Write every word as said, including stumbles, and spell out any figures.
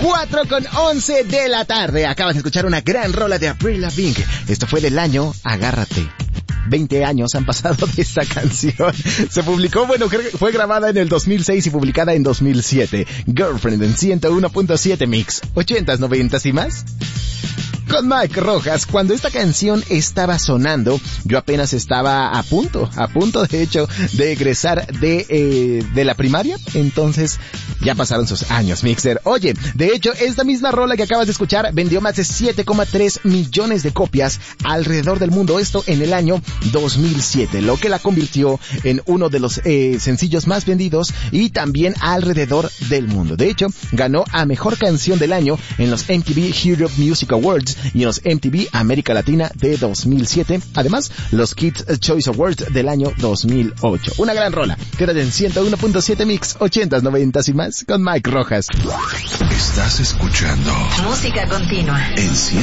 cuatro con once de la tarde. Acabas de escuchar una gran rola de Avril Lavigne. Esto fue del año Agárrate. veinte años han pasado de esta canción. Se publicó, bueno, fue grabada en el dos mil seis y publicada en dos mil siete. Girlfriend en ciento uno punto siete Mix. ochentas, noventas y más. Con Mike Rojas, cuando esta canción estaba sonando, yo apenas estaba a punto, a punto de hecho, de egresar de, eh, de la primaria. Entonces, ya pasaron sus años, Mixer. Oye, de hecho, esta misma rola que acabas de escuchar vendió más de siete coma tres millones de copias alrededor del mundo. Esto en el año dos mil siete, lo que la convirtió en uno de los eh, sencillos más vendidos y también alrededor del mundo. De hecho, ganó a Mejor Canción del Año en los M T V Europe Music Awards y en los M T V América Latina de dos mil siete. Además, los Kids Choice Awards del año dos mil ocho. Una gran rola. Quédate en ciento uno punto siete Mix, ochentas, noventas y más con Mike Rojas. Estás escuchando Música Continua en